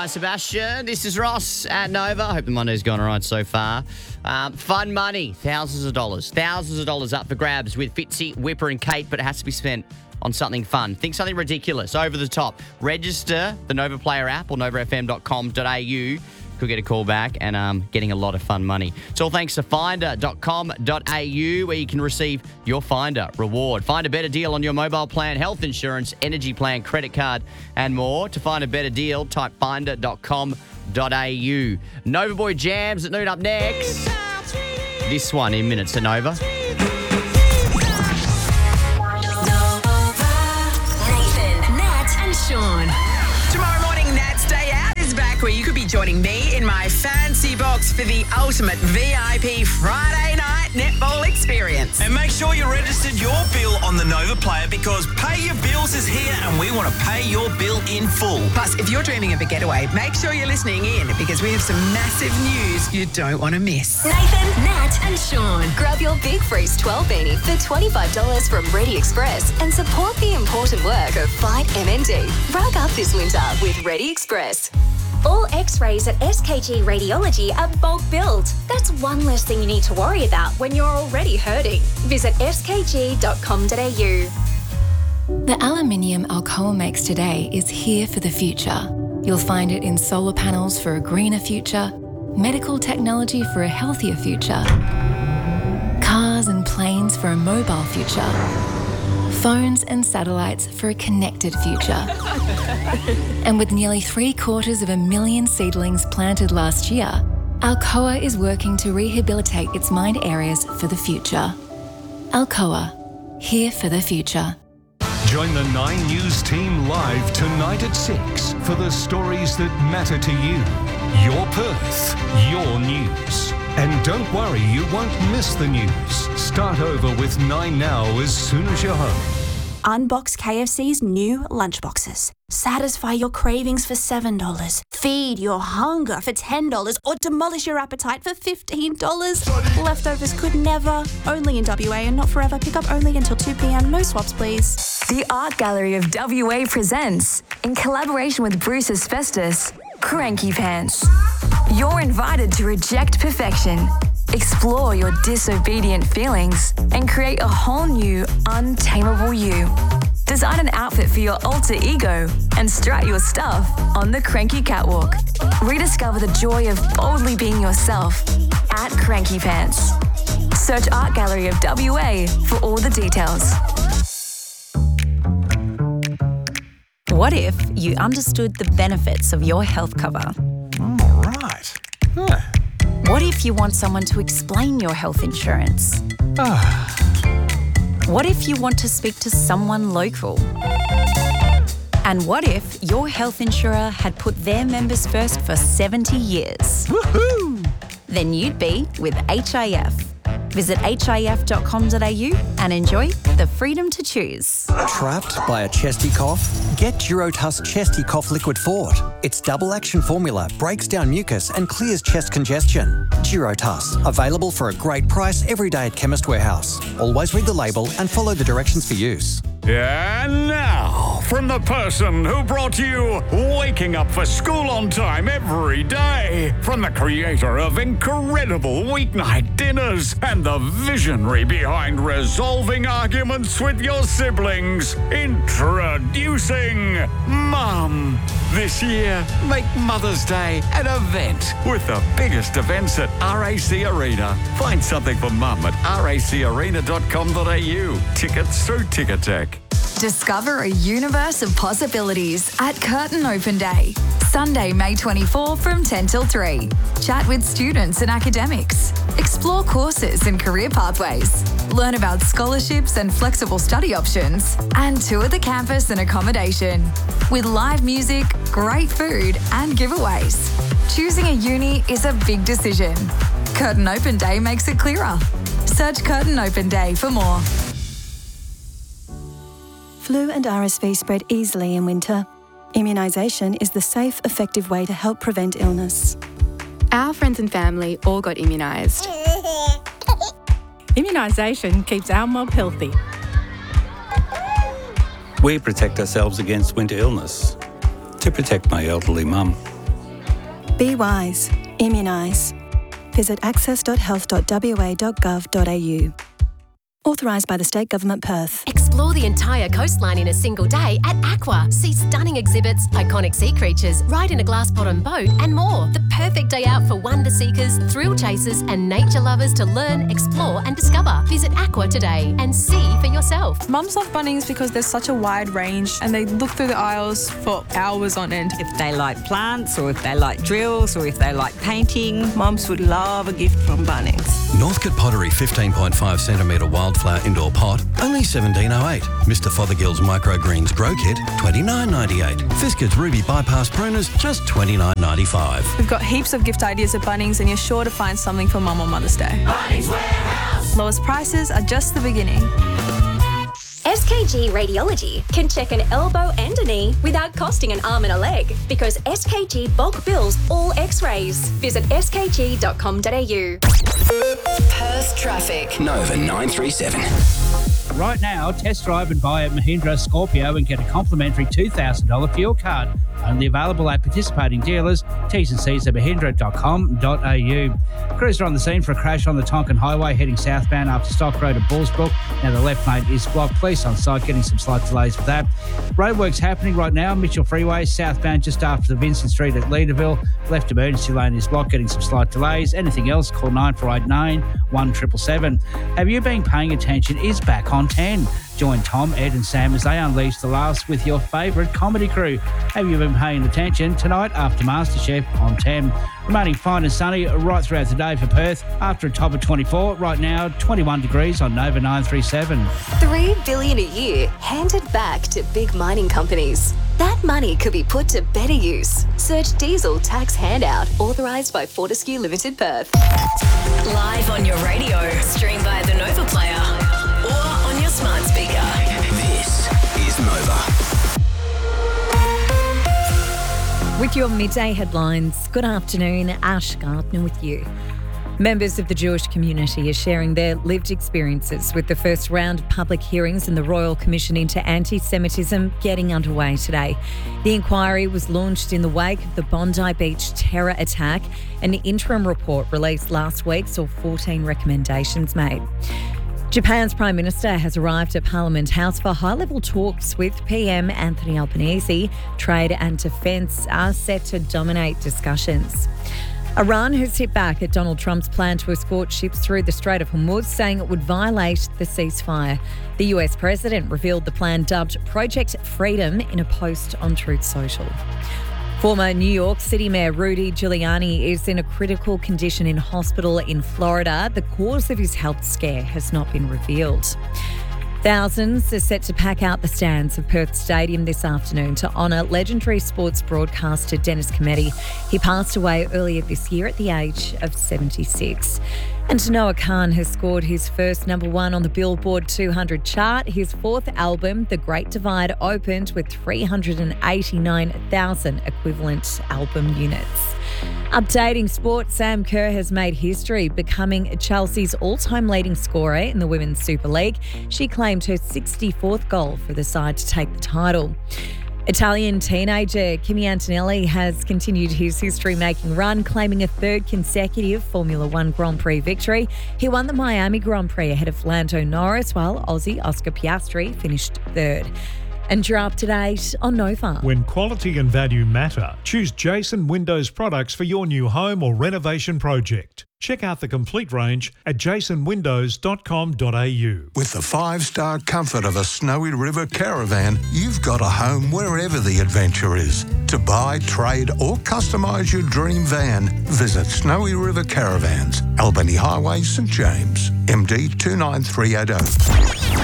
Guy Sebastian. This is Ross at Nova. I hope the Monday's gone all right so far. Fun money, thousands of dollars up for grabs with Fitzy, Whipper and Kate, but it has to be spent on something fun. Think something ridiculous, over the top. Register the Nova Player app or novafm.com.au. Could get a call back and getting a lot of fun money. It's all thanks to finder.com.au, where you can receive your Finder reward. Find a better deal on your mobile plan, health insurance, energy plan, credit card, and more. To find a better deal, type finder.com.au. Nova Boy Jams at noon up next. This one in minutes at Nova. Nathan, Nat, and Sean. Tomorrow morning, Nat's Day Out is back, where you could be joining me in my fancy box for the ultimate VIP Friday night netball experience. And make sure you registered your bill on the Nova Player, because Pay Your Bills is here and we want to pay your bill in full. Plus, if you're dreaming of a getaway, make sure you're listening in, because we have some massive news you don't want to miss. Nathan, Nat, and Sean. Grab your Big Freeze 12 beanie for $25 from Ready Express and support the important work of Fight MND. Rug up this winter with Ready Express. All X-rays at SKG Radiology are bulk billed. That's one less thing you need to worry about when you're already hurting. Visit skg.com.au. The aluminium Alcoa makes today is here for the future. You'll find it in solar panels for a greener future, medical technology for a healthier future, cars and planes for a mobile future, phones and satellites for a connected future. And with nearly 750,000 seedlings planted last year, Alcoa is working to rehabilitate its mined areas for the future. Alcoa, here for the future. Join the 9 News team live tonight at 6 for the stories that matter to you. Your Perth, your news. And don't worry, you won't miss the news. Start over with 9 Now as soon as you're home. Unbox KFC's new lunchboxes. Satisfy your cravings for $7. Feed your hunger for $10, or demolish your appetite for $15. Leftovers could never. Only in WA and not forever. Pick up only until 2 p.m. No swaps, please. The Art Gallery of WA presents, in collaboration with Bruce Asbestos, Cranky Pants. You're invited to reject perfection, explore your disobedient feelings, and create a whole new, untamable you. Design an outfit for your alter ego and strut your stuff on the Cranky Catwalk. Rediscover the joy of boldly being yourself at Cranky Pants. Search Art Gallery of WA for all the details. What if you understood the benefits of your health cover? All right. Huh. What if you want someone to explain your health insurance? What if you want to speak to someone local? And what if your health insurer had put their members first for 70 years? Woohoo! Then you'd be with HIF. Visit hif.com.au and enjoy the freedom to choose. Trapped by a chesty cough? Get Durotuss Chesty Cough Liquid Fort. Its double action formula breaks down mucus and clears chest congestion. Durotuss, available for a great price every day at Chemist Warehouse. Always read the label and follow the directions for use. And now, from the person who brought you Waking Up for School on Time every day, from the creator of incredible weeknight dinners and the visionary behind resolving arguments with your siblings, introducing Mum. This year, make Mother's Day an event with the biggest events at RAC Arena. Find something for Mum at racarena.com.au. Tickets through Ticketek. Discover a universe of possibilities at Curtin Open Day. Sunday, May 24 from 10 till 3. Chat with students and academics. Explore courses and career pathways. Learn about scholarships and flexible study options. And tour the campus and accommodation. With live music, great food and giveaways. Choosing a uni is a big decision. Curtin Open Day makes it clearer. Search Curtin Open Day for more. Flu and RSV spread easily in winter. Immunisation is the safe, effective way to help prevent illness. Our friends and family all got immunised. Immunisation keeps our mob healthy. We protect ourselves against winter illness to protect my elderly mum. Be wise. Immunise. Visit access.health.wa.gov.au. Authorised by the State Government, Perth. Explore the entire coastline in a single day at Aqua. See stunning exhibits, iconic sea creatures, ride in a glass-bottom boat and more. The perfect day out for wonder seekers, thrill chasers and nature lovers to learn, explore and discover. Visit Aqua today and see for yourself. Mums love Bunnings because there's such a wide range and they look through the aisles for hours on end. If they like plants or if they like drills or if they like painting, mums would love a gift from Bunnings. Northcote Pottery 15.5 centimetre wildflower indoor pot, only $17.08. Mr Fothergill's microgreens grow kit, $29.98. Fiskard's ruby bypass pruners, just $29.95. We've got heaps of gift ideas at Bunnings and you're sure to find something for Mum on Mother's Day. Bunnings Warehouse. Lowest prices are just the beginning. SKG Radiology can check an elbow and a knee without costing an arm and a leg because SKG bulk bills all x-rays. Visit skg.com.au. Perth traffic. Nova 937. Right now, test drive and buy a Mahindra Scorpio and get a complimentary $2,000 fuel card. Only available at participating dealers. T's and C's at mahindra.com.au. Crews are on the scene for a crash on the Tonkin Highway heading southbound after Stock Road at Bullsbrook. Now the left lane is blocked. Police on site getting some slight delays for that. Roadworks happening right now. Mitchell Freeway southbound just after the Vincent Street at Leaderville. Left emergency lane is blocked, getting some slight delays. Anything else, call 9489 1777. Have you been paying attention? Is back on 10. Join Tom, Ed and Sam as they unleash the laughs with your favourite comedy crew. Have you been paying attention? Tonight after MasterChef on 10. Remaining fine and sunny right throughout the day for Perth. After a top of 24, right now 21 degrees on Nova 937. $3 billion a year handed back to big mining companies. That money could be put to better use. Search diesel tax handout authorised by Fortescue Limited Perth. Live on your radio, stream via the Nova Player or on your smart speaker. This is Nova. With your midday headlines, good afternoon, Ash Gardner with you. Members of the Jewish community are sharing their lived experiences with the first round of public hearings in the Royal Commission into Anti-Semitism getting underway today. The inquiry was launched in the wake of the Bondi Beach terror attack. An interim report released last week saw 14 recommendations made. Japan's Prime Minister has arrived at Parliament House for high-level talks with PM Anthony Albanese. Trade and defence are set to dominate discussions. Iran has hit back at Donald Trump's plan to escort ships through the Strait of Hormuz, saying it would violate the ceasefire. The US president revealed the plan dubbed Project Freedom in a post on Truth Social. Former New York City Mayor Rudy Giuliani is in a critical condition in hospital in Florida. The cause of his health scare has not been revealed. Thousands are set to pack out the stands of Perth Stadium this afternoon to honour legendary sports broadcaster Dennis Cometti. He passed away earlier this year at the age of 76. And Noah Khan has scored his first #1 on the Billboard 200 chart. His fourth album, The Great Divide, opened with 389,000 equivalent album units. Updating sport, Sam Kerr has made history, becoming Chelsea's all-time leading scorer in the Women's Super League. She claimed her 64th goal for the side to take the title. Italian teenager Kimi Antonelli has continued his history-making run, claiming a third consecutive Formula One Grand Prix victory. He won the Miami Grand Prix ahead of Lando Norris, while Aussie Oscar Piastri finished third. And you're up to date on Nova. When quality and value matter, choose Jason Windows products for your new home or renovation project. Check out the complete range at jasonwindows.com.au. With the 5-star comfort of a Snowy River caravan, you've got a home wherever the adventure is. To buy, trade or customise your dream van, visit Snowy River Caravans, Albany Highway, St James, MD 29380.